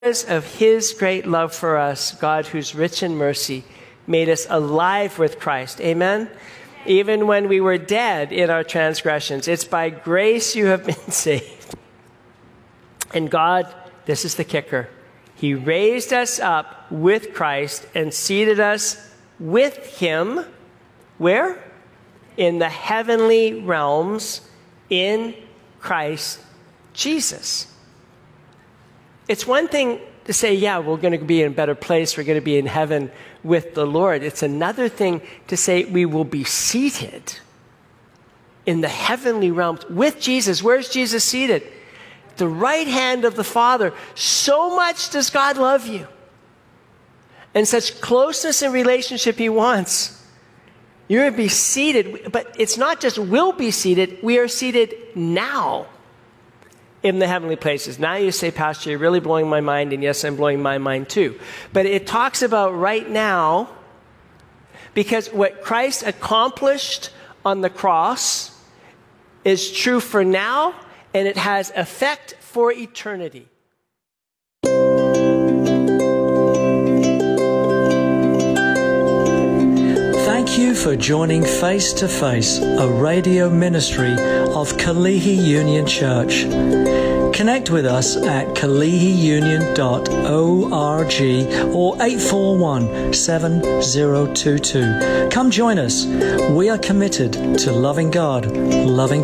Because of his great love for us, God, who's rich in mercy, made us alive with Christ. Amen? Even when we were dead in our transgressions. It's by grace you have been saved. And God, this is the kicker, he raised us up with Christ and seated us with him. Where? In the heavenly realms in Christ Jesus. It's one thing to say, yeah, we're going to be in a better place. We're going to be in heaven with the Lord. It's another thing to say we will be seated in the heavenly realms with Jesus. Where's Jesus seated? The right hand of the Father. So much does God love you. And such closeness and relationship he wants. You're going to be seated, but it's not just will be seated. We are seated now in the heavenly places. Now you say, Pastor, you're really blowing my mind, and yes, I'm blowing my mind too. But it talks about right now, because what Christ accomplished on the cross is true for now, and it has effect for eternity. Thank you for joining Face to Face, a radio ministry of Kalihi Union Church. Connect with us at kalihiunion.org or 841-7022. Come join us. We are committed to loving God, loving